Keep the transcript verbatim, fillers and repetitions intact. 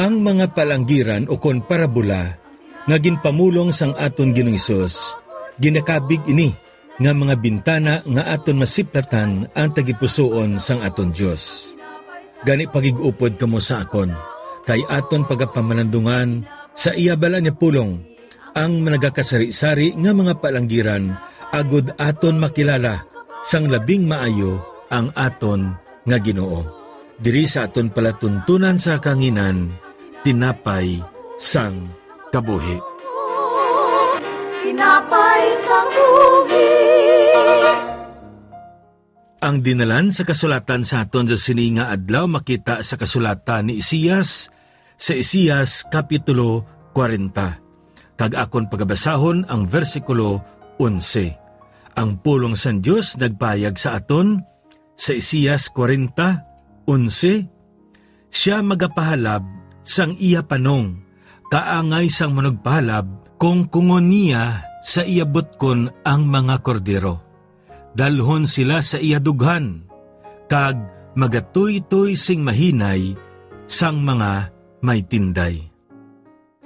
Ang mga palanggiran o kon parabola nga ginpamulong sang aton Ginoong Hesus, ginakabig ini nga mga bintana nga aton masiplatan ang tagipusoon sang aton Dios. Gani pagigupod kamo sa akon, kay aton pagapamanandungan sa iya bala niya pulong, ang managakasari-sari nga mga palanggiran agud aton makilala sang labing maayo ang aton nga Ginoo. Diri sa aton palatuntunan sa kanginan, tinapay sang kabuhi. Tinapay sang buhi. Ang dinalan sa kasulatan sa aton sa sininga adlaw makita sa kasulatan ni Isaias sa Isaias kapitulo forty. Kag akon pagabasahon ang versikulo eleven. Ang pulong san Dios nagpayag sa aton sa Isaias forty, eleven. Siya magapahalab sang iya panong, kaangay sang managpahalab kung kungon niya sa iya butkon ang mga kordero. Dalhon sila sa iya dughan, kag magatoy-toy sing mahinay sang mga may tinday.